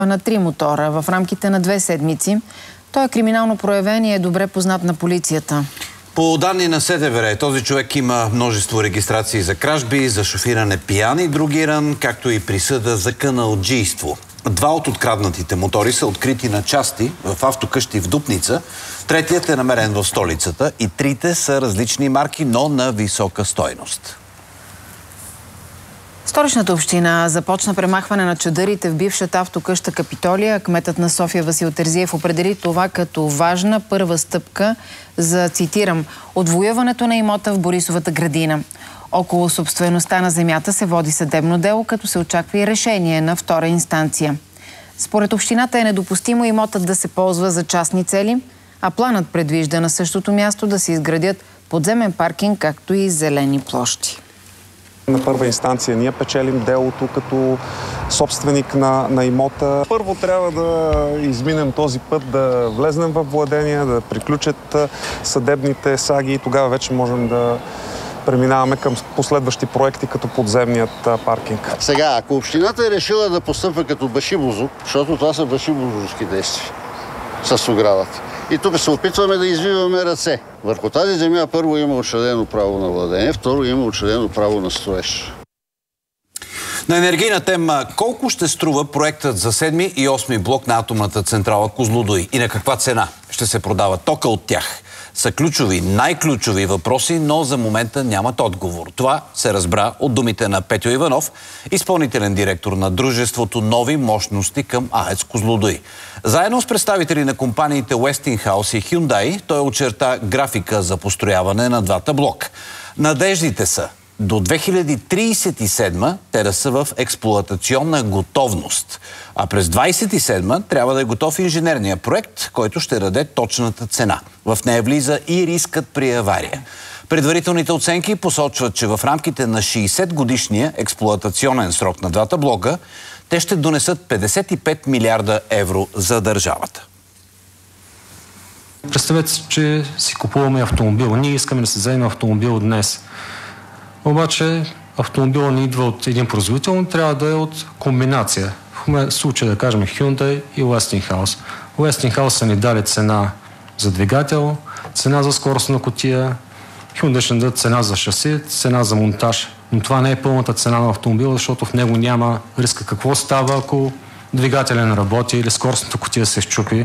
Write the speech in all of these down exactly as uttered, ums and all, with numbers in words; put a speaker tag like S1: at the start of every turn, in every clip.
S1: на три мотора в рамките на две седмици. Той е криминално проявен и е добре познат на полицията.
S2: По данни на СДВР, този човек има множество регистрации за кражби, за шофиране пиян и другиран, както и присъда за каналджийство. Два от откраднатите мотори са открити на части в автокъщи в Дупница. Третият е намерен в столицата и трите са различни марки, но на висока стойност.
S1: Столичната община започна премахване на чадърите в бившата автокъща Капитолия. Кметът на София Васил Терзиев определи това като важна първа стъпка за, цитирам, отвоюването на имота в Борисовата градина. Около собствеността на земята се води съдебно дело, като се очаква и решение на втора инстанция. Според общината е недопустимо имотът да се ползва за частни цели, а планът предвижда на същото място да се изградят подземен паркинг, както и зелени площи.
S3: На първа инстанция ние печелим делото като собственик на, на имота. Първо трябва да изминем този път, да влезнем в владение, да приключат съдебните саги и тогава вече можем да преминаваме към последващи проекти, като подземният паркинг.
S4: Сега, ако общината е решила да постъпва като башибозо, защото това са башибозовски действия с оградата, и тук се опитваме да извиваме ръце. Върху тази земя първо има учредено право на владение, второ има учредено право на строеж.
S2: На енергийна тема, колко ще струва проектът за седми и осми блок на атомната централа Козлодуй и на каква цена ще се продава тока от тях? Са ключови, най-ключови въпроси, но за момента нямат отговор. Това се разбра от думите на Петьо Иванов, изпълнителен директор на дружеството Нови мощности към АЕЦ Козлодуй. Заедно с представители на компаниите Westinghouse и Hyundai, той очерта графика за построяване на двата блока. Надеждите са до две хиляди тридесет и седма те да са в експлоатационна готовност. А през двадесет и седма трябва да е готов инженерния проект, който ще даде точната цена. В нея влиза и рискът при авария. Предварителните оценки посочват, че в рамките на шейсет годишния експлоатационен срок на двата блока те ще донесат петдесет и пет милиарда евро за държавата.
S5: Представете си, че си купуваме автомобил. Ние искаме да се вземем автомобил днес. Обаче автомобилът не идва от един производител, но трябва да е от комбинация. В случая да кажем Hyundai и Westinghouse. Westinghouse са ни дали цена за двигател, цена за скоростна кутия, Hyundai ще дадат цена за шаси, цена за монтаж. Но това не е пълната цена на автомобила, защото в него няма риска какво става, ако двигателят не работи или скоростната кутия се счупи.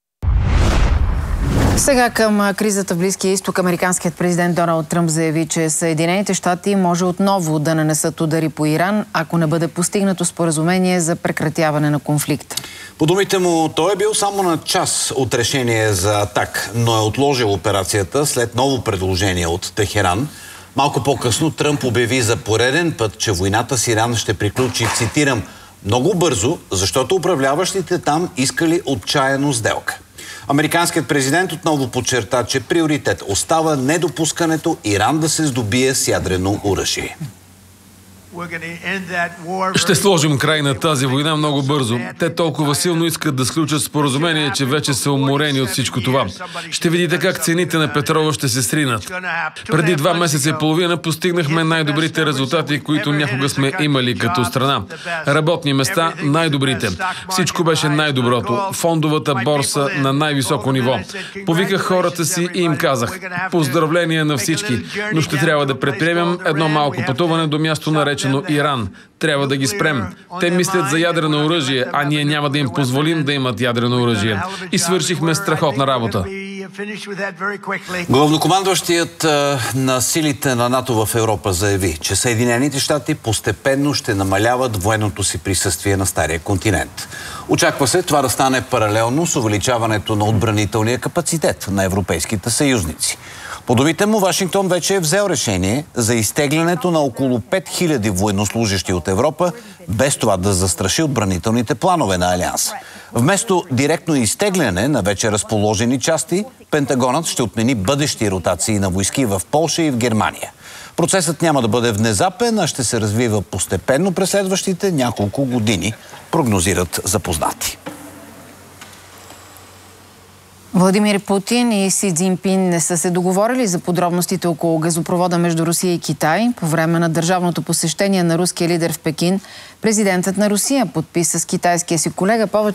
S1: Сега към кризата в Близкия изток. Американският президент Доналд Тръмп заяви, че Съединените щати може отново да нанесат удари по Иран, ако не бъде постигнато споразумение за прекратяване на конфликта.
S2: По думите му, той е бил само на час от решение за атак, но е отложил операцията след ново предложение от Техеран. Малко по-късно Тръмп обяви за пореден път, че войната с Иран ще приключи, цитирам, много бързо, защото управляващите там искали отчаяно сделка. Американският президент отново подчерта, че приоритет остава недопускането Иран да се здобие с ядрено оръжие.
S6: Ще сложим край на тази война много бързо. Те толкова силно искат да сключат споразумение, че вече са уморени от всичко това. Ще видите как цените на петрола ще се сринат. Преди два месеца и половина постигнахме най-добрите резултати, които някога сме имали като страна. Работни места най-добрите. Всичко беше най-доброто. Фондовата борса на най-високо ниво. Повиках хората си и им казах: поздравления на всички, но ще трябва да предприемем едно малко пътуване до място наречено Иран. Трябва да ги спрем. Те мислят за ядрено оръжие, а ние няма да им позволим да имат ядрено оръжие. И свършихме страхотна работа.
S2: Главнокомандващият а, на силите на НАТО в Европа заяви, че Съединените щати постепенно ще намаляват военното си присъствие на Стария континент. Очаква се това да стане паралелно с увеличаването на отбранителния капацитет на европейските съюзници. По думите му, Вашингтон вече е взел решение за изтеглянето на около пет хиляди военнослужащи от Европа, без това да застраши отбранителните планове на Алианса. Вместо директно изтегляне на вече разположени части, Пентагонът ще отмени бъдещи ротации на войски в Полша и в Германия. Процесът няма да бъде внезапен, а ще се развива постепенно през следващите няколко години, прогнозират запознати.
S1: Владимир Путин и Си Цзинпин не са се договорили за подробностите около газопровода между Русия и Китай. По време на държавното посещение на руския лидер в Пекин, президентът на Русия подписа с китайския си колега повече